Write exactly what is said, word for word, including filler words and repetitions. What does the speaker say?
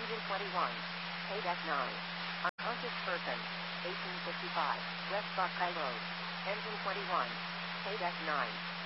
Engine twenty-one. Paydeck nine. Unconscious person. eighteen fifty-five. West Buckeye Road. Engine twenty-one. Paydeck nine.